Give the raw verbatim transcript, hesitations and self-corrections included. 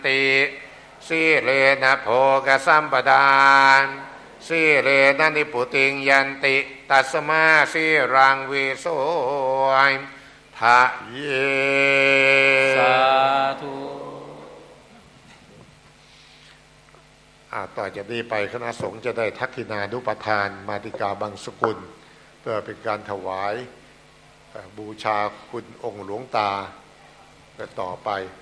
ติสีเลนะโภกสัมปทานสีเลนะนิพุติงยันติตัสมาสีรังวิโสยทะเยสาธุต่อจากนี้ไปคณะสงฆ์จะได้ทักขินานุปทานมาติกาบังสกุลเพื่อเป็นการถวายบูชาคุณองค์หลวงตาต่อไป